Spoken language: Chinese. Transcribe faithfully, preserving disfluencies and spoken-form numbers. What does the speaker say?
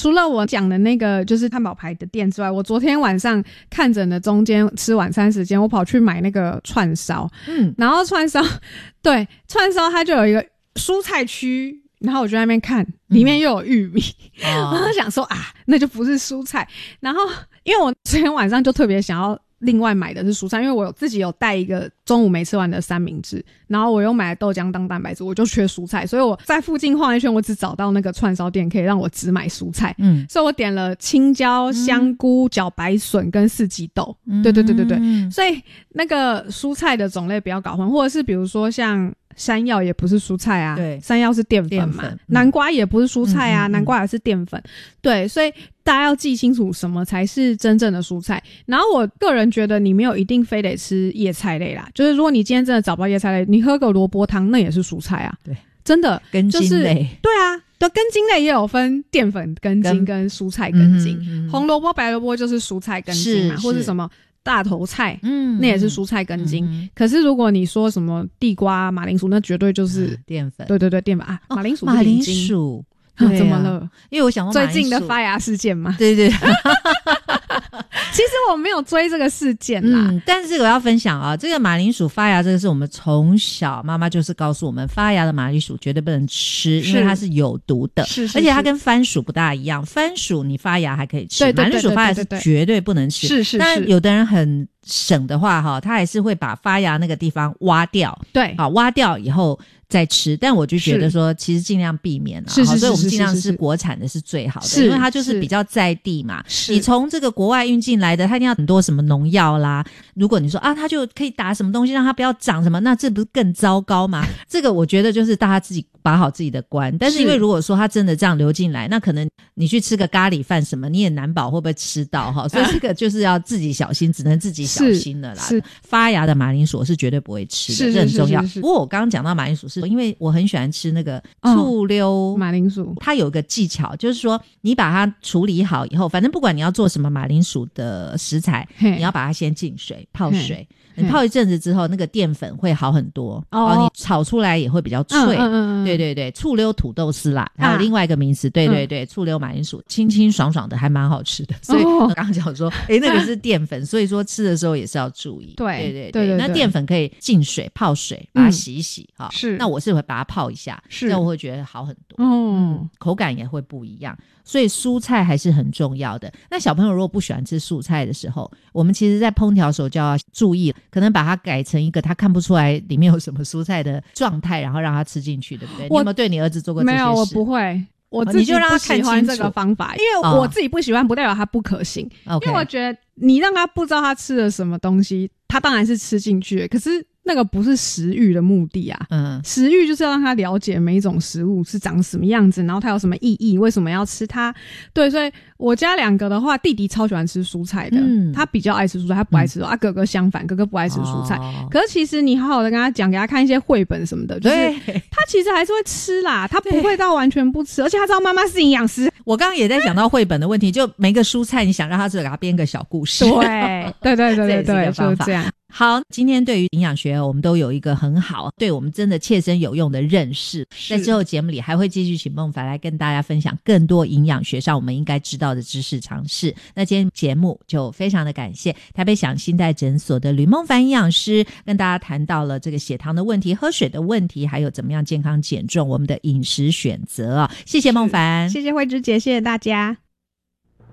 除了我讲的那个就是汉堡排的店之外，我昨天晚上看诊的中间吃晚餐时间，我跑去买那个串烧，嗯，然后串烧，对，串烧它就有一个蔬菜区，然后我就在那边看，里面又有玉米，嗯、然后想说啊，那就不是蔬菜。然后因为我昨天晚上就特别想要另外买的是蔬菜，因为我有自己有带一个中午没吃完的三明治，然后我又买了豆浆当蛋白质，我就缺蔬菜，所以我在附近晃一圈，我只找到那个串烧店可以让我只买蔬菜，嗯，所以我点了青椒、香菇、茭白笋跟四季豆，嗯、对对对对对，嗯、所以那个蔬菜的种类不要搞混，或者是比如说像山药也不是蔬菜啊，对，山药是淀粉嘛，嗯、南瓜也不是蔬菜啊，嗯嗯嗯南瓜也是淀粉，对，所以大家要记清楚什么才是真正的蔬菜。然后我个人觉得你没有一定非得吃叶菜类啦，就是如果你今天真的找不到叶菜类，你喝个萝卜汤那也是蔬菜啊，对，真的根茎类、就是、 对啊，对，根茎类也有分淀粉根茎跟蔬菜根茎，嗯嗯嗯红萝卜白萝卜就是蔬菜根茎嘛，或是什么大头菜，嗯，那也是蔬菜根茎、嗯。可是如果你说什么地瓜、马铃薯，那绝对就是淀粉。对对对，淀粉啊，马铃薯、 马铃薯。 啊、怎么了？ 因为我想最近的发芽事件嘛。 对对其实我没有追这个事件啦， 嗯，但是我要分享啊，这个马铃薯发芽，这个是我们从小妈妈就是告诉我们，发芽的马铃薯绝对不能吃，因为它是有毒的，是是是，而且它跟番薯不大一样，番薯你发芽还可以吃，对对对对对对对，马铃薯发芽是绝对不能吃，是是是。但有的人很省的话哈，他还是会把发芽那个地方挖掉，对，好，挖掉以后再吃，但我就觉得说其实尽量避免啊，是是是是是是，所以我们尽量吃国产的是最好的，是因为它就是比较在地嘛，你从这个国外运进来的它一定要很多什么农药啦，如果你说啊它就可以打什么东西让它不要长什么，那这不是更糟糕吗？这个我觉得就是大家自己把好自己的关，但是因为如果说它真的这样流进来，那可能你去吃个咖喱饭什么你也难保会不会吃到哈，所以这个就是要自己小心，只能自己小心了啦。是发芽的马铃薯是绝对不会吃的，这很重要。不过我刚刚讲到马铃薯是因为我很喜欢吃那个醋溜、哦、马铃薯，它有一个技巧，就是说你把它处理好以后，反正不管你要做什么马铃薯的食材，你要把它先浸水泡水，你泡一阵子之后那个淀粉会好很多，哦，然后你炒出来也会比较脆，嗯嗯嗯，对对对，醋溜土豆丝啦，还有另外一个名词，对对对，嗯、醋溜马铃薯清清爽爽的还蛮好吃的，所以我刚刚讲说诶那个是淀粉，所以说吃的时候也是要注意，对对 对, 对, 对, 对，那淀粉可以浸水泡水把它洗一洗，嗯、是，那我是会把它泡一下，是，那我会觉得好很多，嗯，口感也会不一样，所以蔬菜还是很重要的。那小朋友如果不喜欢吃蔬菜的时候，我们其实在烹调的时候就要注意，可能把它改成一个他看不出来里面有什么蔬菜的状态，然后让他吃进去，对不对？你有没有对你儿子做过这些事？没有，我不会，我自己不喜欢这个方法，因为我自己不喜欢不代表它不可行，哦，因为我觉得你让他不知道他吃了什么东西，他当然是吃进去了，可是那个不是食欲的目的啊，嗯，食欲就是要让他了解每一种食物是长什么样子，然后它有什么意义，为什么要吃它。对，所以我家两个的话，弟弟超喜欢吃蔬菜的，嗯，他比较爱吃蔬菜，他不爱吃肉，嗯，啊，哥哥相反，哥哥不爱吃蔬菜，哦，可是其实你好好的跟他讲，给他看一些绘本什么的，就是他其实还是会吃啦，他不会到完全不吃，而且他知道妈妈是营养师。我刚刚也在讲到绘本的问题，就每个蔬菜你想让他吃，给他编个小故事，对对对对对对，就是这样。好，今天对于营养学我们都有一个很好对我们真的切身有用的认识，在之后节目里还会继续请孟凡来跟大家分享更多营养学上我们应该知道的知识常识。那今天节目就非常的感谢台北享新代诊所的吕孟凡营养师，跟大家谈到了这个血糖的问题、喝水的问题，还有怎么样健康减重，我们的饮食选择，哦，谢谢孟凡，谢谢慧芝姐，谢谢大家。